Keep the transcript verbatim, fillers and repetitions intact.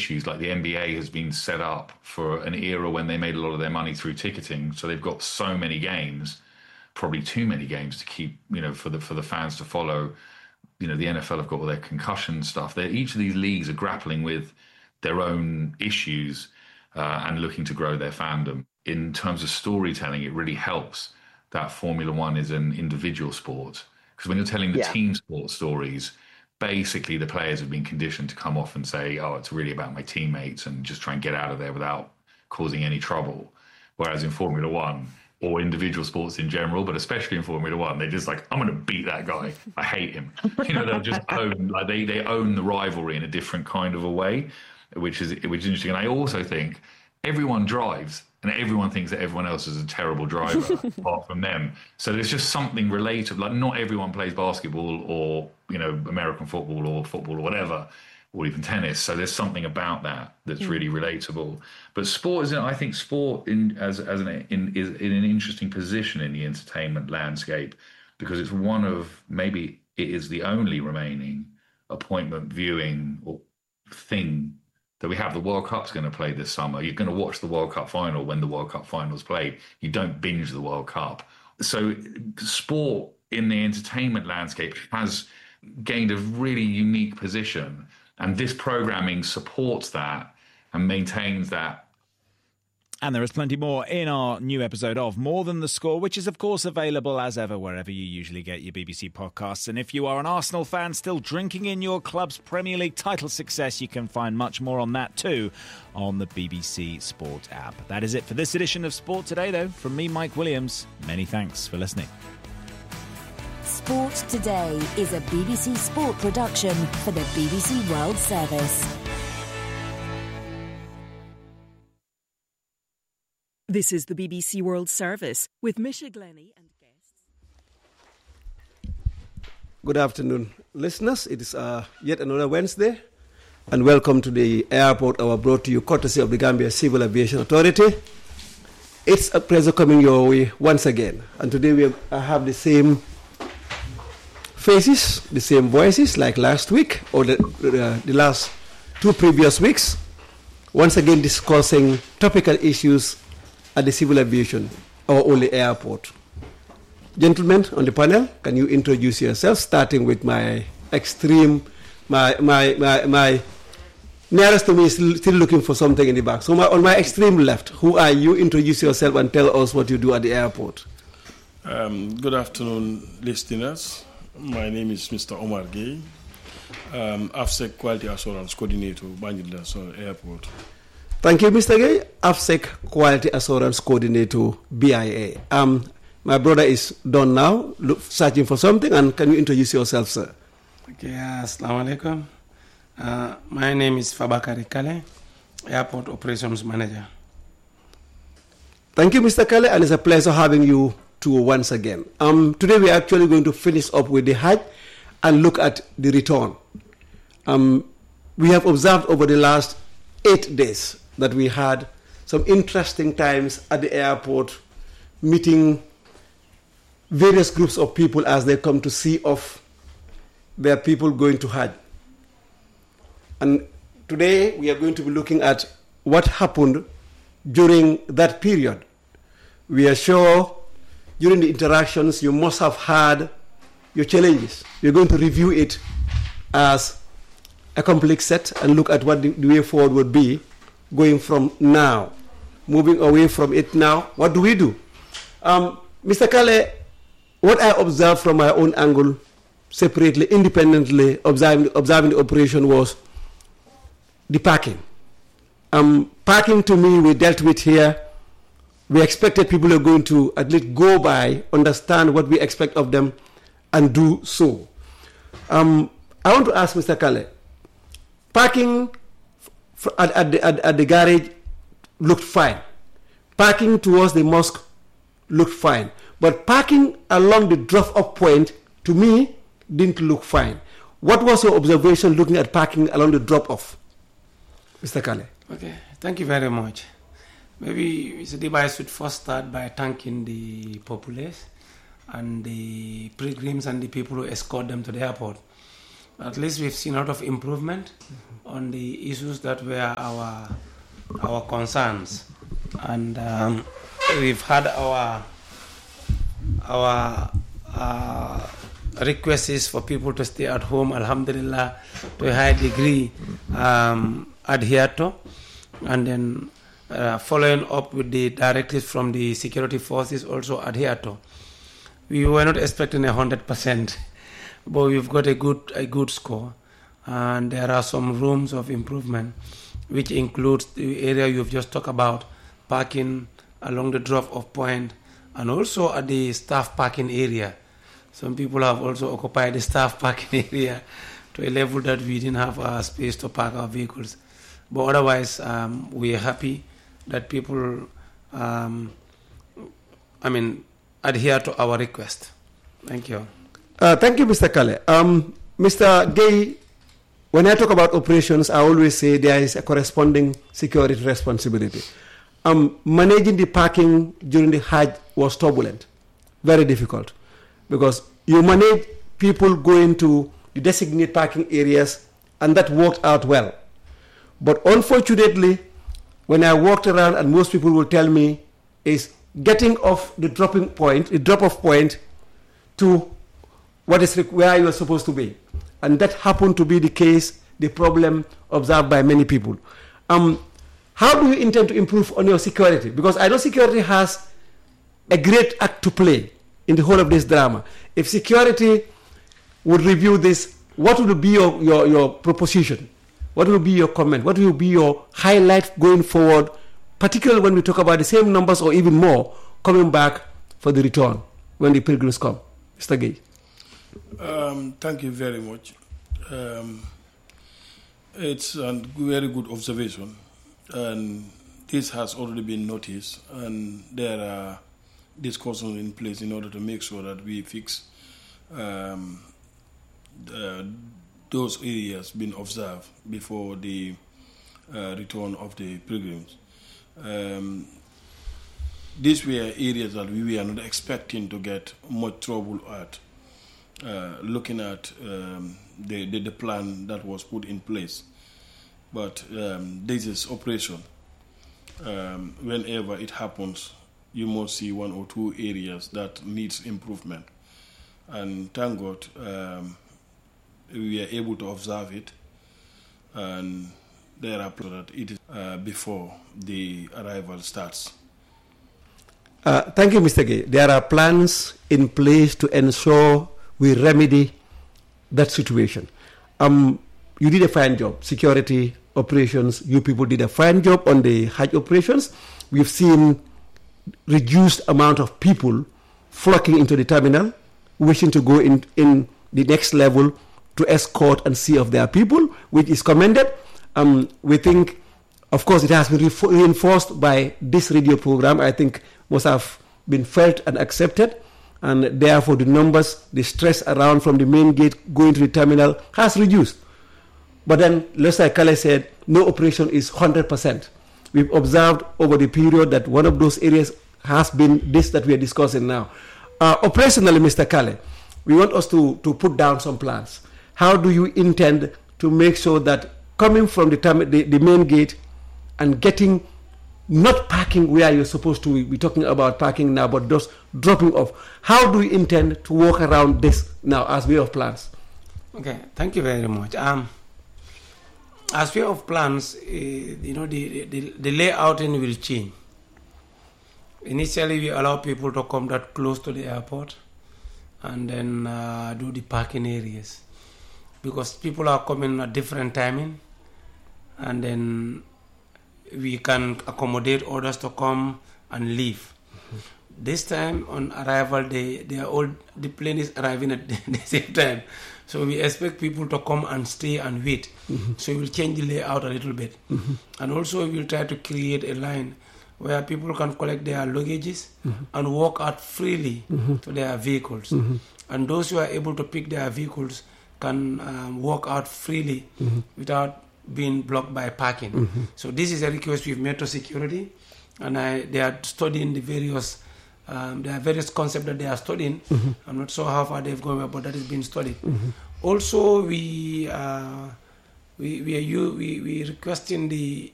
issues. Like the N B A has been set up for an era when they made a lot of their money through ticketing, so they've got so many games, probably too many games to keep, you know, for the for the fans to follow. You know, the N F L have got all their concussion stuff. They're, each of these leagues are grappling with their own issues uh, and looking to grow their fandom. In terms of storytelling, it really helps that Formula One is an individual sport, because when you're telling the yeah. team sport stories, basically the players have been conditioned to come off and say, oh, it's really about my teammates, and just try and get out of there without causing any trouble. Whereas in Formula One, or individual sports in general, but especially in Formula One, they're just like, I'm going to beat that guy. I hate him. You know, they'll just own, like they, they own the rivalry in a different kind of a way, which is, which is interesting. And I also think everyone drives, and everyone thinks that everyone else is a terrible driver apart from them. So there's just something relatable. Like, not everyone plays basketball or, you know, American football or football or whatever, or even tennis. So there's something about that that's mm. really relatable. But sport is, I think, sport in as as an in is in an interesting position in the entertainment landscape, because it's one of, maybe it is the only remaining appointment viewing or thing that we have. The World Cup's going to play this summer. You're going to watch the World Cup final when the World Cup final's played. You don't binge the World Cup. So sport in the entertainment landscape has gained a really unique position, and this programming supports that and maintains that. And there is plenty more in our new episode of More Than the Score, which is, of course, available as ever wherever you usually get your B B C podcasts. And if you are an Arsenal fan still drinking in your club's Premier League title success, you can find much more on that too on the B B C Sport app. That is it for this edition of Sport Today, though. From me, Mike Williams, many thanks for listening. Sport Today is a B B C Sport production for the B B C World Service. This is the B B C World Service with Misha Glennie and guests. Good afternoon, listeners. It is uh, yet another Wednesday, and welcome to the airport hour brought to you courtesy of the Gambia Civil Aviation Authority. It's a pleasure coming your way once again, and today we have the same faces, the same voices like last week or the, uh, the last two previous weeks, once again discussing topical issues at the civil aviation, our only airport. Gentlemen on the panel, can you introduce yourself, starting with my extreme, my my my, my nearest to me is still looking for something in the back. So my, on my extreme left, who are you? Introduce yourself and tell us what you do at the airport. Um, good afternoon, listeners. My name is Mister Omar Gay, um, AFSEC Quality Assurance Coordinator, Banjul National Airport. Thank you, Mister Gay, AFSEC Quality Assurance Coordinator, B I A. Um, my brother is done now, look, searching for something, and can you introduce yourself, sir? Okay, assalamu alaikum. Uh, my name is Fabakary Kale, Airport Operations Manager. Thank you, Mister Kale, and it's a pleasure having you two once again. Um, today we are actually going to finish up with the Hajj and look at the return. Um, we have observed over the last eight days that we had some interesting times at the airport, meeting various groups of people as they come to see off their people going to Hajj. And today we are going to be looking at what happened during that period. We are sure during the interactions you must have had your challenges. We're going to review it as a complex set and look at what the, the way forward would be going from now. Moving away from it now, what do we do? Um, Mister Kale, what I observed from my own angle, separately, independently, observing, observing the operation was the parking. Um, parking to me, we dealt with here. We expected people are going to at least go by, understand what we expect of them, and do so. Um, I want to ask Mister Kale, parking at, at, the, at, at the garage looked fine. Parking towards the mosque looked fine. But parking along the drop-off point, to me, didn't look fine. What was your observation looking at parking along the drop-off, Mister Kale? Okay, thank you very much. Maybe Mister Dibai should first start by thanking the populace and the pilgrims and the people who escort them to the airport. at least we've seen a lot of improvement mm-hmm. on the issues that were our our concerns, and um, we've had our our uh, requests for people to stay at home, alhamdulillah, to a high degree um, adhered to, and then uh, following up with the directives from the security forces also adhered to. We were not expecting a hundred percent, but we've got a good a good score, and there are some rooms of improvement, which includes the area you've just talked about, parking along the drop-off point, and also at the staff parking area. Some people have also occupied the staff parking area to a level that we didn't have uh, space to park our vehicles. But otherwise, um, we are happy that people, um, I mean, adhere to our request. Thank you. Uh, thank you, Mister Kale. Um, Mister Gay, when I talk about operations, I always say there is a corresponding security responsibility. Um, managing the parking during the Hajj was turbulent, very difficult, because you manage people going to the designated parking areas, and that worked out well. But unfortunately, when I walked around, and most people will tell me, is getting off the dropping point, the drop-off point, to what is where you are supposed to be, and that happened to be the case, the problem observed by many people. Um, how do you intend to improve on your security? Because I know security has a great act to play in the whole of this drama. If security would review this, what would be your, your, your proposition? What will be your comment? What will be your highlight going forward, particularly when we talk about the same numbers or even more coming back for the return when the pilgrims come? Mister Gay. Um, thank you very much. Um, it's a very good observation, and this has already been noticed, and there are discussions in place in order to make sure that we fix um, the, those areas being observed before the uh, return of the pilgrims. Um, these were areas that we were not expecting to get much trouble at, uh, looking at um, the, the, the plan that was put in place. But um, this is operation. Um, whenever it happens, you must see one or two areas that needs improvement. And thank God, um, we are able to observe it, and there are plans that it is uh, before the arrival starts. Uh, thank you, Mister Gay. There are plans in place to ensure we remedy that situation. Um, you did a fine job. Security operations, you people did a fine job on the Hajj operations. We've seen reduced amount of people flocking into the terminal, wishing to go in, in the next level to escort and see of their people, which is commended. Um, we think, of course, it has been re- reinforced by this radio program. I think must have been felt and accepted, and therefore the numbers, the stress around from the main gate going to the terminal has reduced. But then, like Kale said, no operation is one hundred percent. We've observed over the period that one of those areas has been this that we are discussing now. Uh, operationally, Mister Kale, we want us to, to put down some plans. How do you intend to make sure that coming from the, term, the, the main gate and getting, not parking where you're supposed to be talking about parking now, but just dropping off, how do you intend to work around this now as way of plans? Okay, thank you very much. Um, as way of plans, uh, you know, the, the, the layouting will change. Initially, we allow people to come that close to the airport and then uh, do the parking areas, because people are coming at different timing, and then we can accommodate others to come and leave. Mm-hmm. This time on arrival, they, they are all, the plane is arriving at the same time. So we expect people to come and stay and wait. Mm-hmm. So we will change the layout a little bit. Mm-hmm. And also we will try to create a line where people can collect their luggages mm-hmm. and walk out freely mm-hmm. to their vehicles. Mm-hmm. And those who are able to pick their vehicles can um, walk out freely mm-hmm. without being blocked by parking. Mm-hmm. So this is a request we've made to security, and I, they are studying the various Um, there are various concepts that they are studying. Mm-hmm. I'm not sure how far they've gone, but that is being studied. Mm-hmm. Also, we uh, we we are you we we requesting the